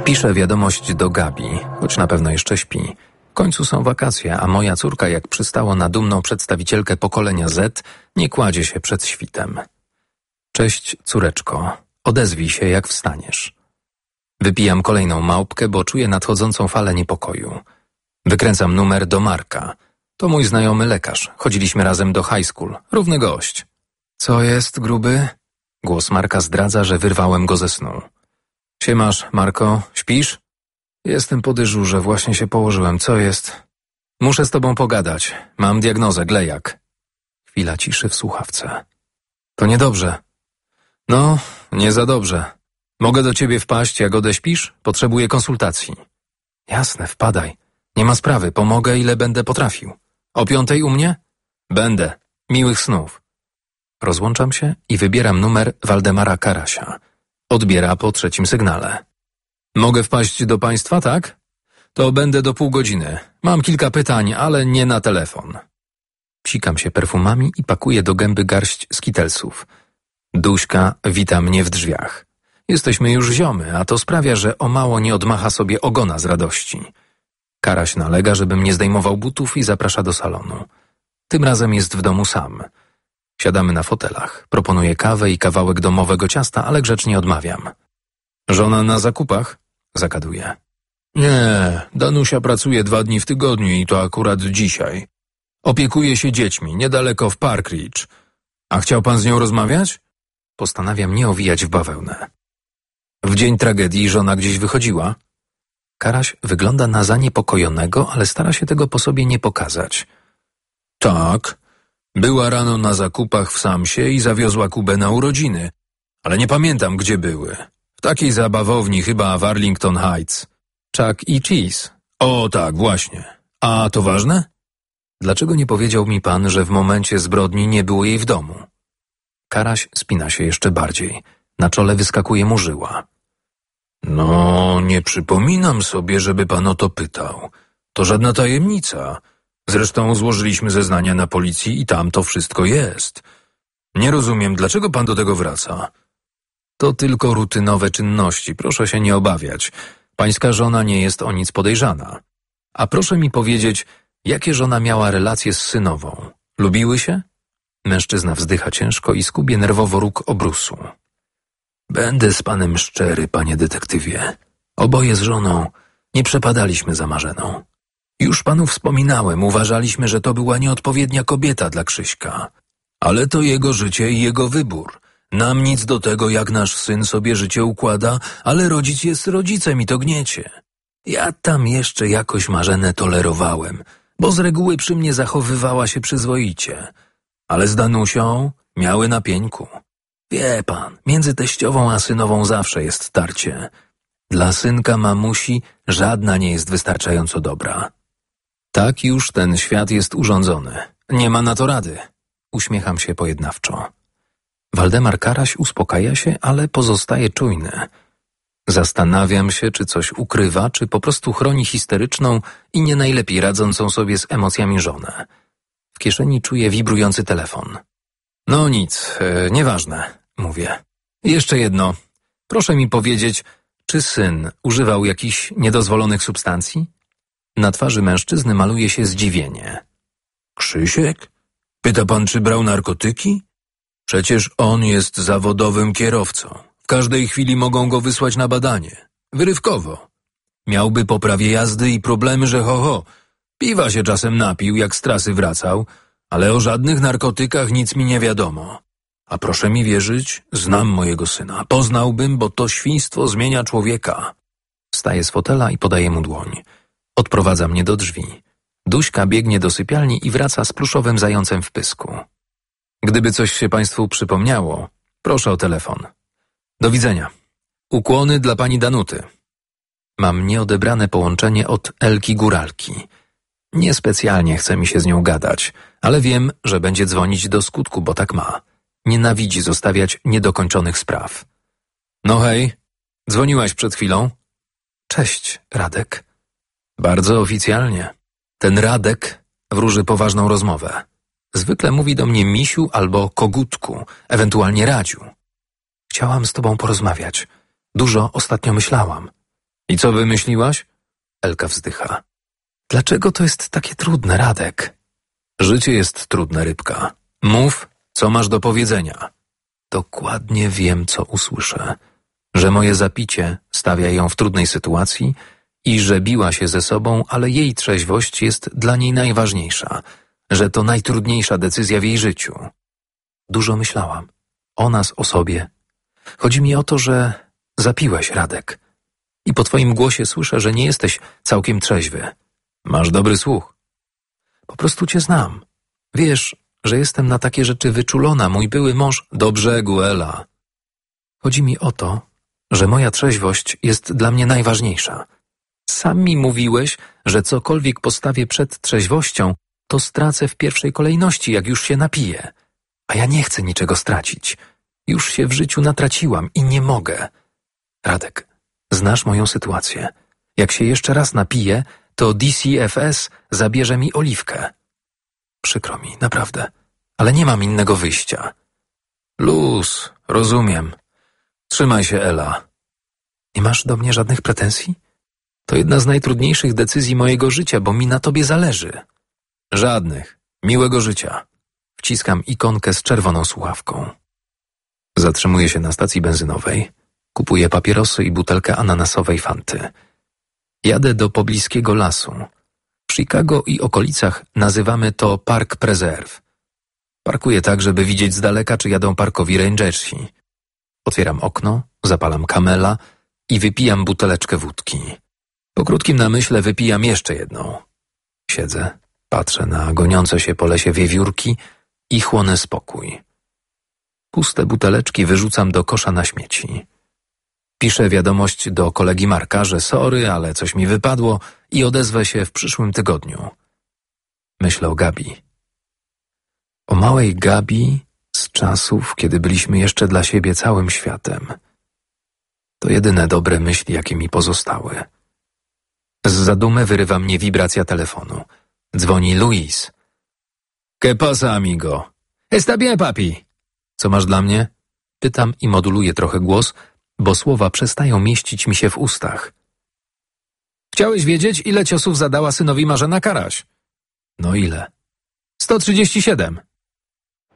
Piszę wiadomość do Gabi, choć na pewno jeszcze śpi. W końcu są wakacje, a moja córka, jak przystało na dumną przedstawicielkę pokolenia Z, nie kładzie się przed świtem. Cześć, córeczko. Odezwij się, jak wstaniesz. Wypijam kolejną małpkę, bo czuję nadchodzącą falę niepokoju. Wykręcam numer do Marka. To mój znajomy lekarz. Chodziliśmy razem do high school. Równy gość. Co jest, gruby? Głos Marka zdradza, że wyrwałem go ze snu. Siemasz, Marko. Śpisz? Jestem po dyżurze, właśnie się położyłem. Co jest? Muszę z tobą pogadać. Mam diagnozę, glejak. Chwila ciszy w słuchawce. To niedobrze. No, nie za dobrze. Mogę do ciebie wpaść, jak odeśpisz? Potrzebuję konsultacji. Jasne, wpadaj. Nie ma sprawy, pomogę, ile będę potrafił. O 5:00 u mnie? Będę. Miłych snów. Rozłączam się i wybieram numer Waldemara Karasia. Odbiera po 3. sygnale. Mogę wpaść do państwa, tak? To będę do pół godziny. Mam kilka pytań, ale nie na telefon. Psikam się perfumami i pakuję do gęby garść skitelsów. Duśka wita mnie w drzwiach. Jesteśmy już ziomy, a to sprawia, że o mało nie odmacha sobie ogona z radości. Karaś nalega, żebym nie zdejmował butów i zaprasza do salonu. Tym razem jest w domu sam. Siadamy na fotelach. Proponuję kawę i kawałek domowego ciasta, ale grzecznie odmawiam. Żona na zakupach? Zagaduję. Nie, Danusia pracuje 2 dni w tygodniu i to akurat dzisiaj. Opiekuje się dziećmi, niedaleko w Park Ridge. A chciał pan z nią rozmawiać? Postanawiam nie owijać w bawełnę. W dzień tragedii żona gdzieś wychodziła? Karaś wygląda na zaniepokojonego, ale stara się tego po sobie nie pokazać. Tak, była rano na zakupach w Samsie i zawiozła Kubę na urodziny, ale nie pamiętam, gdzie były. W takiej zabawowni chyba w Arlington Heights. Chuck E. Cheese. O tak, właśnie. A to ważne? Dlaczego nie powiedział mi pan, że w momencie zbrodni nie było jej w domu? Karaś spina się jeszcze bardziej. Na czole wyskakuje mu żyła. No, nie przypominam sobie, żeby pan o to pytał. To żadna tajemnica. Zresztą złożyliśmy zeznania na policji i tam to wszystko jest. Nie rozumiem, dlaczego pan do tego wraca. To tylko rutynowe czynności, proszę się nie obawiać. Pańska żona nie jest o nic podejrzana. A proszę mi powiedzieć, jakie żona miała relacje z synową? Lubiły się? Mężczyzna wzdycha ciężko i skubie nerwowo róg obrusu. Będę z panem szczery, panie detektywie. Oboje z żoną nie przepadaliśmy za Marzeną. Już panu wspominałem, uważaliśmy, że to była nieodpowiednia kobieta dla Krzyśka. Ale to jego życie i jego wybór. Nam nic do tego, jak nasz syn sobie życie układa, ale rodzic jest rodzicem i to gniecie. Ja tam jeszcze jakoś Marzenę tolerowałem, bo z reguły przy mnie zachowywała się przyzwoicie. Ale z Danusią miały na pieńku. Wie pan, między teściową a synową zawsze jest tarcie. Dla synka mamusi żadna nie jest wystarczająco dobra. Tak już ten świat jest urządzony. Nie ma na to rady. Uśmiecham się pojednawczo. Waldemar Karaś uspokaja się, ale pozostaje czujny. Zastanawiam się, czy coś ukrywa, czy po prostu chroni histeryczną i nie najlepiej radzącą sobie z emocjami żonę. W kieszeni czuję wibrujący telefon. No nic, nieważne, mówię. Jeszcze jedno. Proszę mi powiedzieć, czy syn używał jakichś niedozwolonych substancji? Na twarzy mężczyzny maluje się zdziwienie. Krzysiek? Pyta pan, czy brał narkotyki? Przecież on jest zawodowym kierowcą. W każdej chwili mogą go wysłać na badanie. Wyrywkowo. Miałby po prawie jazdy i problemy, że piwa się czasem napił, jak z trasy wracał, ale o żadnych narkotykach nic mi nie wiadomo. A proszę mi wierzyć, znam mojego syna. Poznałbym, bo to świństwo zmienia człowieka. Wstaje z fotela i podaje mu dłoń. Odprowadza mnie do drzwi. Duśka biegnie do sypialni i wraca z pluszowym zającem w pysku. Gdyby coś się państwu przypomniało, proszę o telefon. Do widzenia. Ukłony dla pani Danuty. Mam nieodebrane połączenie od Elki Góralki. Niespecjalnie chce mi się z nią gadać, ale wiem, że będzie dzwonić do skutku, bo tak ma. Nienawidzi zostawiać niedokończonych spraw. No hej, dzwoniłaś przed chwilą? Cześć, Radek. Bardzo oficjalnie. Ten Radek wróży poważną rozmowę. Zwykle mówi do mnie misiu albo kogutku, ewentualnie Radziu. Chciałam z tobą porozmawiać. Dużo ostatnio myślałam. I co wymyśliłaś? Elka wzdycha. Dlaczego to jest takie trudne, Radek? Życie jest trudne, rybka. Mów, co masz do powiedzenia. Dokładnie wiem, co usłyszę. Że moje zapicie stawia ją w trudnej sytuacji i że biła się ze sobą, ale jej trzeźwość jest dla niej najważniejsza. Że to najtrudniejsza decyzja w jej życiu. Dużo myślałam. O nas, o sobie. Chodzi mi o to, że zapiłeś, Radek. I po twoim głosie słyszę, że nie jesteś całkiem trzeźwy. Masz dobry słuch. Po prostu cię znam. Wiesz, że jestem na takie rzeczy wyczulona, mój były mąż do brzegu, Ela. Chodzi mi o to, że moja trzeźwość jest dla mnie najważniejsza. Sam mi mówiłeś, że cokolwiek postawię przed trzeźwością, to stracę w pierwszej kolejności, jak już się napiję. A ja nie chcę niczego stracić. Już się w życiu natraciłam i nie mogę. Radek, znasz moją sytuację. Jak się jeszcze raz napiję, to DCFS zabierze mi Oliwkę. Przykro mi, naprawdę, ale nie mam innego wyjścia. Luz, rozumiem. Trzymaj się, Ela. Nie masz do mnie żadnych pretensji? To jedna z najtrudniejszych decyzji mojego życia, bo mi na tobie zależy. Żadnych. Miłego życia. Wciskam ikonkę z czerwoną słuchawką. Zatrzymuję się na stacji benzynowej. Kupuję papierosy i butelkę ananasowej Fanty. Jadę do pobliskiego lasu. W Chicago i okolicach nazywamy to Park Preserve. Parkuję tak, żeby widzieć z daleka, czy jadą parkowi rangersi. Otwieram okno, zapalam kamela i wypijam buteleczkę wódki. Po krótkim namyśle wypijam jeszcze jedną. Siedzę, patrzę na goniące się po lesie wiewiórki i chłonę spokój. Puste buteleczki wyrzucam do kosza na śmieci. Piszę wiadomość do kolegi Marka, że sorry, ale coś mi wypadło i odezwę się w przyszłym tygodniu. Myślę o Gabi. O małej Gabi z czasów, kiedy byliśmy jeszcze dla siebie całym światem. To jedyne dobre myśli, jakie mi pozostały. Z zadumy wyrywa mnie wibracja telefonu. Dzwoni Luis. ¿Qué pasa, amigo? Está bien, papi. Co masz dla mnie? Pytam i moduluję trochę głos, bo słowa przestają mieścić mi się w ustach. Chciałeś wiedzieć, ile ciosów zadała synowi Marzena Karaś? No ile? 137.